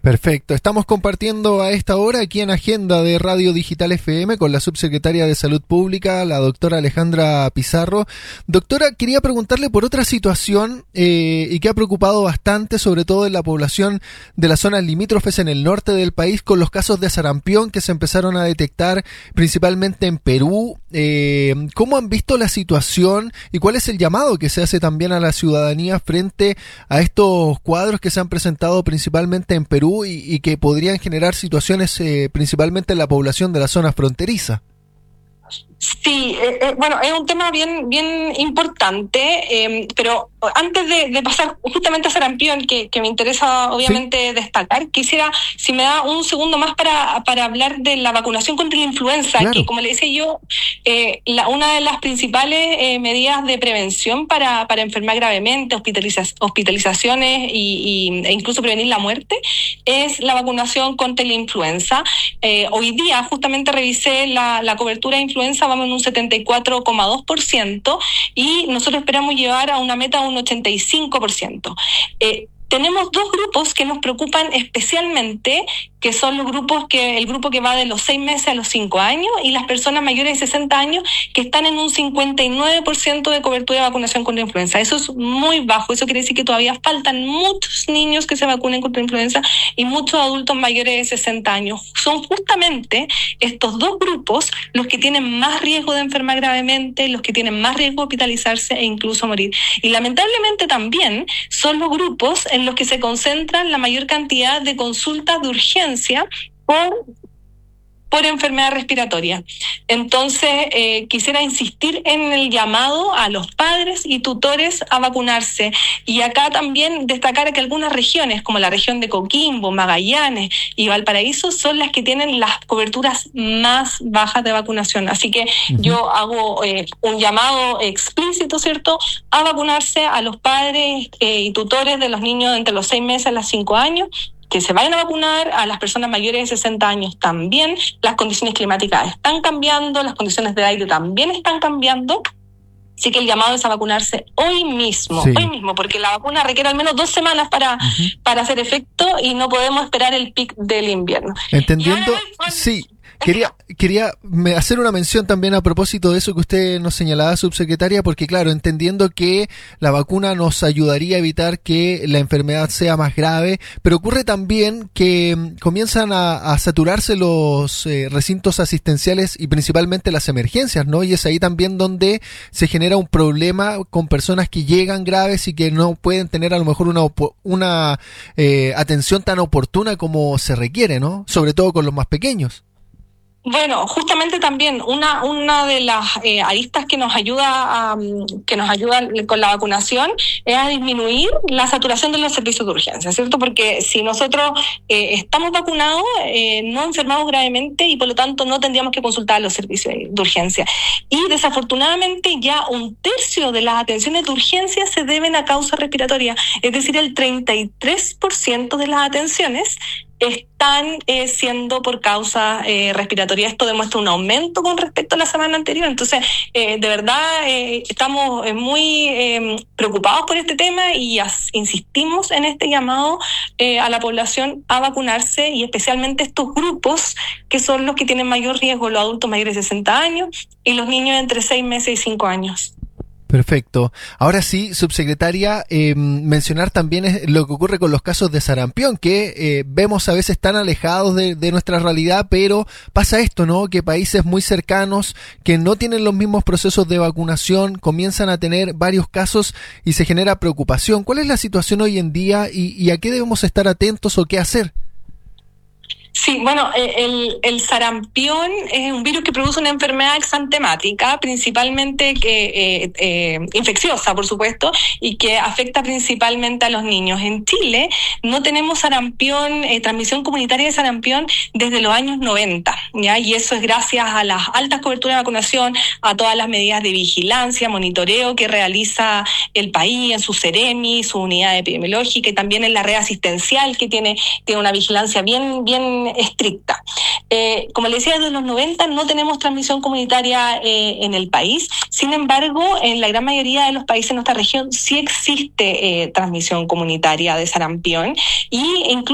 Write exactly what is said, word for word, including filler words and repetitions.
Perfecto. Estamos compartiendo a esta hora aquí en Agenda de Radio Digital F M con la subsecretaria de Salud Pública, la doctora Alejandra Pizarro. Doctora, quería preguntarle por otra situación eh, y que ha preocupado bastante, sobre todo en la población de las zonas limítrofes en el norte del país, con los casos de sarampión que se empezaron a detectar principalmente en Perú. Eh, ¿Cómo han visto la situación y cuál es el llamado que se hace también a la ciudadanía frente a estos cuadros que se han presentado principalmente en Perú y, y que podrían generar situaciones eh, principalmente en la población de la zona fronteriza? Sí, eh, eh, bueno, es un tema bien bien importante, eh, pero antes de, de pasar justamente a sarampión, que, que me interesa obviamente sí. destacar, quisiera, si me da un segundo más para, para hablar de la vacunación contra la influenza, claro. que como le decía yo, eh, la, una de las principales eh, medidas de prevención para, para enfermar gravemente, hospitaliza, hospitalizaciones y, y, e incluso prevenir la muerte, es la vacunación contra la influenza. Eh, hoy día justamente revisé la, la cobertura de influenza, vamos en un setenta y cuatro coma dos por ciento y nosotros esperamos llevar a una meta de un ochenta y cinco por ciento. Eh, tenemos dos grupos que nos preocupan especialmente, que son los grupos que el grupo que va de los seis meses a los cinco años y las personas mayores de sesenta años que están en un cincuenta y nueve por ciento de cobertura de vacunación contra la influenza. Eso es muy bajo, eso quiere decir que todavía faltan muchos niños que se vacunen contra la influenza y muchos adultos mayores de sesenta años. Son justamente estos dos grupos los que tienen más riesgo de enfermar gravemente, los que tienen más riesgo de hospitalizarse e incluso morir. Y lamentablemente también son los grupos en los que se concentran la mayor cantidad de consultas de urgencia por, por enfermedad respiratoria. Entonces, eh, quisiera insistir en el llamado a los padres y tutores a vacunarse. Y acá también destacar que algunas regiones, como la región de Coquimbo, Magallanes y Valparaíso, son las que tienen las coberturas más bajas de vacunación. Así que uh-huh. yo hago eh, un llamado explícito, ¿cierto?, a vacunarse a los padres eh, y tutores de los niños entre los seis meses a los cinco años, que se vayan a vacunar, a las personas mayores de sesenta años también. Las condiciones climáticas están cambiando, las condiciones de aire también están cambiando. Así que el llamado es a vacunarse hoy mismo, sí. hoy mismo, porque la vacuna requiere al menos dos semanas para, uh-huh. para hacer efecto y no podemos esperar el pic del invierno. Entendiendo, ahora, sí. Quería, quería hacer una mención también a propósito de eso que usted nos señalaba, subsecretaria, porque claro, entendiendo que la vacuna nos ayudaría a evitar que la enfermedad sea más grave, pero ocurre también que comienzan a, a saturarse los eh, recintos asistenciales y principalmente las emergencias, ¿no? Y es ahí también donde se genera un problema con personas que llegan graves y que no pueden tener a lo mejor una, una eh, atención tan oportuna como se requiere, ¿no? Sobre todo con los más pequeños. Bueno, justamente también una una de las eh, aristas que nos ayuda a, que nos ayuda con la vacunación es a disminuir la saturación de los servicios de urgencia, ¿cierto? Porque si nosotros eh, estamos vacunados, eh, no enfermamos gravemente y por lo tanto no tendríamos que consultar los servicios de urgencia. Y desafortunadamente ya un tercio de las atenciones de urgencia se deben a causas respiratorias, es decir, el treinta y tres por ciento de las atenciones están eh, siendo por causa eh, respiratoria. Esto demuestra un aumento con respecto a la semana anterior. Entonces, eh, de verdad, eh, estamos eh, muy eh, preocupados por este tema y as- insistimos en este llamado eh, a la población a vacunarse y especialmente estos grupos que son los que tienen mayor riesgo, los adultos mayores de sesenta años y los niños entre seis meses y cinco años. Perfecto. Ahora sí, subsecretaria, eh, mencionar también es lo que ocurre con los casos de sarampión, que eh, vemos a veces tan alejados de, de nuestra realidad, pero pasa esto, ¿no? Que países muy cercanos, que no tienen los mismos procesos de vacunación, comienzan a tener varios casos y se genera preocupación. ¿Cuál es la situación hoy en día y, y a qué debemos estar atentos o qué hacer? Sí, bueno, el, el sarampión es un virus que produce una enfermedad exantemática, principalmente que, eh, eh, infecciosa, por supuesto, y que afecta principalmente a los niños. En Chile no tenemos sarampión, eh, transmisión comunitaria de sarampión desde los años noventa, ¿ya? Y eso es gracias a las altas coberturas de vacunación, a todas las medidas de vigilancia, monitoreo que realiza el país en su Seremi, su unidad epidemiológica y también en la red asistencial que tiene, tiene una vigilancia bien, bien estricta. Eh, como les decía, desde los noventa no tenemos transmisión comunitaria eh, en el país. Sin embargo, en la gran mayoría de los países de nuestra región sí existe eh, transmisión comunitaria de sarampión y incluso